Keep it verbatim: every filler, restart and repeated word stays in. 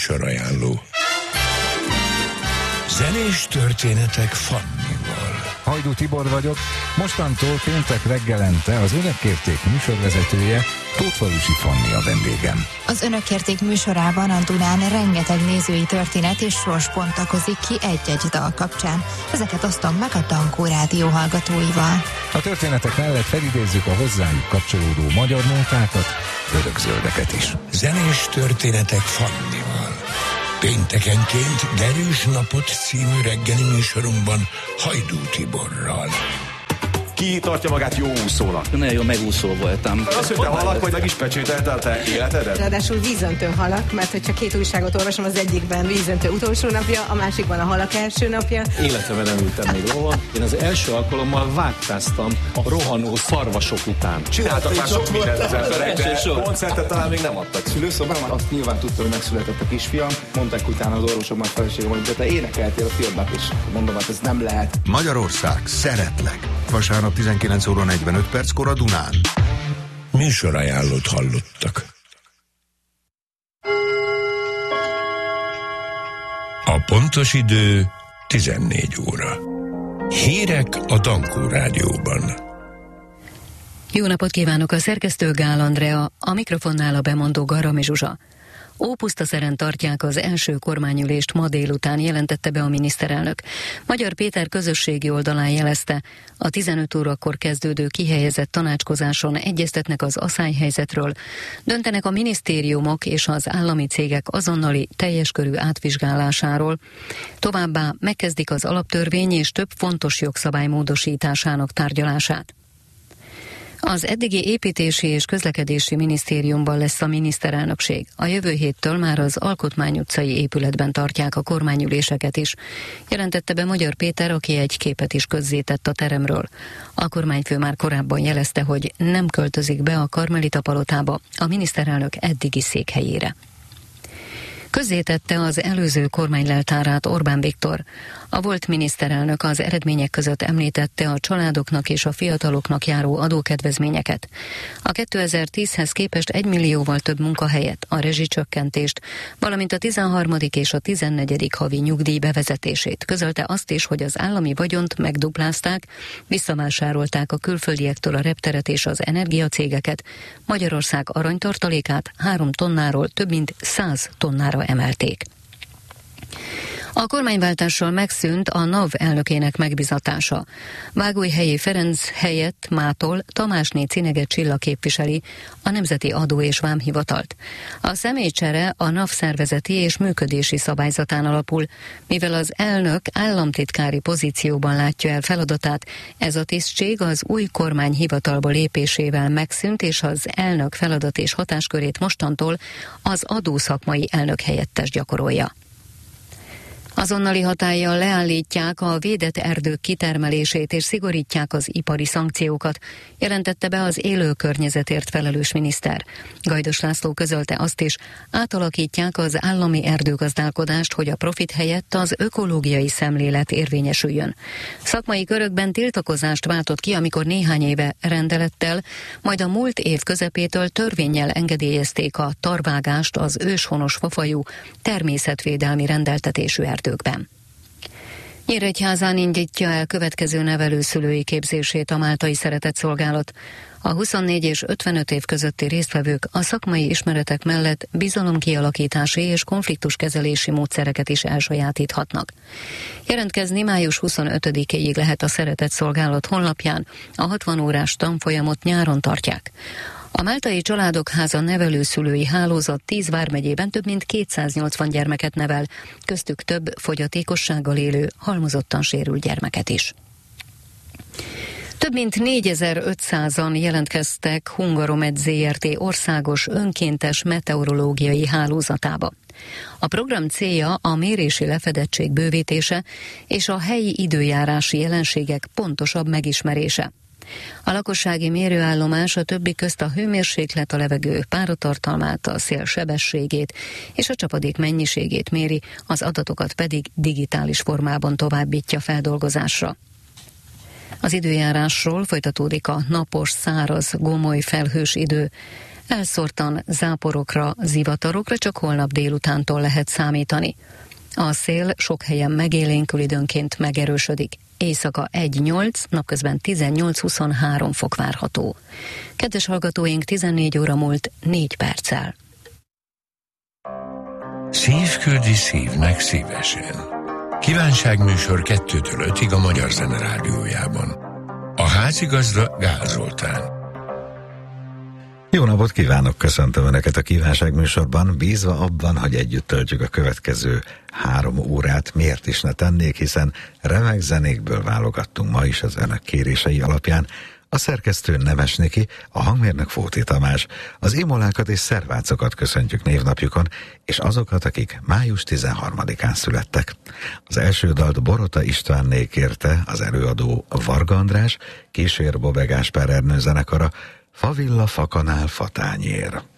Műsorajánló. Zenés történetek Fannival. Hajdú Tibor vagyok, mostantól péntek reggelente az Önök Kérték műsorvezetője, Tótfalusi Fanni a vendégem. Az Önök Kérték műsorában a Dunán rengeteg nézői történet és sors bontakozik ki egy-egy dal kapcsán. Ezeket osztom meg a Dankó Rádió hallgatóival. A történetek mellett felidézzük a hozzájuk kapcsolódó magyar nótákat, örökzöldeket is. Zenés történetek Fannival. Péntekenként Derűs napot című reggeli műsorunkban Hajdú Tiborral. Ki tartja magát jó úszónak? Nagyon jó megúszó voltam. Az, hogy te halak vagy, meg is pecsételte a te életedet? Ráadásul vízöntő halak, mert hogyha két újságot olvasom, az egyikben vízöntő utolsó napja, a másikban a halak első napja. Életemben nem ültem még lovon. Én az első alkalommal vágtáztam a rohanó szarvasok után. Csináltak már sok mindent az emberek, de koncertet talán még nem adtak. Szülőszobában azt nyilván tudta, hogy megszületett a kisfiam. Mondták utána az orvosokban, feleségem, hogy de te énekeltél a filmben is. Mondom, hát ez nem lehet. Magyarország, szeretlek. Vasárnap tizenkilenc óra negyvenöt perckor a Dunán. Műsorajánlót hallottak. A pontos idő tizennégy óra. Hírek a Dankó Rádióban. Jó napot kívánok, a szerkesztő Gál Andrea, a mikrofonnál a bemondó Garami Zsuzsa. Ópusztaszeren tartják az első kormányülést ma délután, jelentette be a miniszterelnök. Magyar Péter közösségi oldalán jelezte, a tizenöt órakor kezdődő kihelyezett tanácskozáson egyeztetnek az aszályhelyzetről, döntenek a minisztériumok és az állami cégek azonnali teljes körű átvizsgálásáról, továbbá megkezdik az alaptörvény és több fontos jogszabály módosításának tárgyalását. Az eddigi építési és közlekedési minisztériumban lesz a miniszterelnökség. A jövő héttől már az Alkotmány utcai épületben tartják a kormányüléseket is, jelentette be Magyar Péter, aki egy képet is közzétett a teremről. A kormányfő már korábban jelezte, hogy nem költözik be a Karmelita palotába, a miniszterelnök eddigi székhelyére. Közzétette az előző kormányleltárát Orbán Viktor. A volt miniszterelnök az eredmények között említette a családoknak és a fiataloknak járó adókedvezményeket. A kétezer-tízhez képest egy millióval több munkahelyet, a rezsicsökkentést, valamint a tizenharmadik és a tizennegyedik havi nyugdíj bevezetését. Közölte azt is, hogy az állami vagyont megduplázták, visszavásárolták a külföldiektől a repteret és az energiacégeket, Magyarország aranytartalékát három tonnáról több mint száz tonnára emelték. A kormányváltással megszűnt a NAV elnökének megbizatása. Vágóhelyi Ferenc helyett mától Tamásné Cinege Csilla képviseli a Nemzeti Adó és Vámhivatalt. A személycsere a NAV szervezeti és működési szabályzatán alapul, mivel az elnök államtitkári pozícióban látja el feladatát, ez a tisztség az új kormány hivatalba lépésével megszűnt, és az elnök feladat és hatáskörét mostantól az adószakmai elnök helyettes gyakorolja. Azonnali hatállyal leállítják a védett erdők kitermelését és szigorítják az ipari szankciókat, jelentette be az élő környezetért felelős miniszter. Gajdos László közölte azt is, átalakítják az állami erdőgazdálkodást, hogy a profit helyett az ökológiai szemlélet érvényesüljön. Szakmai körökben tiltakozást váltott ki, amikor néhány éve rendelettel, majd a múlt év közepétől törvénnyel engedélyezték a tarvágást az őshonos fafajú, természetvédelmi rendeltetésű erdőkben. Nyíregyházán indítja el következő nevelőszülői képzését a Máltai Szeretetszolgálat. A huszonnégy és ötvenöt év közötti résztvevők a szakmai ismeretek mellett bizalomkialakítási és konfliktuskezelési módszereket is elsajátíthatnak. Jelentkezni május huszonötödikéig lehet a Szeretetszolgálat honlapján, a hatvan órás tanfolyamot nyáron tartják. A Máltai Családok Háza nevelőszülői hálózat tíz vármegyében több mint kétszáznyolcvan gyermeket nevel, köztük több fogyatékossággal élő, halmozottan sérült gyermeket is. Több mint négyezer-ötszázan jelentkeztek Hungaromed zé er té országos önkéntes meteorológiai hálózatába. A program célja a mérési lefedettség bővítése és a helyi időjárási jelenségek pontosabb megismerése. A lakossági mérőállomás a többi közt a hőmérséklet, a levegő páratartalmát, a szél sebességét és a csapadék mennyiségét méri, az adatokat pedig digitális formában továbbítja feldolgozásra. Az időjárásról folytatódik a napos, száraz, gomoly, felhős idő. Elszórtan záporokra, zivatarokra csak holnap délutántól lehet számítani. A szél sok helyen megélénkül, időnként megerősödik. Éjszaka egy nyolc, napközben tizennyolc-huszonhárom fok várható. Kedves hallgatóink, tizennégy óra múlt négy perccel. Szívküldi szívnek szívesen. Kívánságműsor kettőtől ötig a Magyar Zene Rádiójában. A házigazda Gál Zoltán. Jó napot kívánok, köszöntöm Önöket a kívánságműsorban, bízva abban, hogy együtt töltjük a következő három órát, miért is ne tennék, hiszen remek zenékből válogattunk ma is az Önök kérései alapján. A szerkesztő Nemes Niki, a hangmérnök Fóti Tamás, az Imolákat és Szervácokat köszöntjük névnapjukon, és azokat, akik május tizenharmadikán születtek. Az első dalt Borota Istvánné kérte az előadó Varga András, kísér Bobbe Gáspár Ernő zenekara, Favilla fakanál fatányér.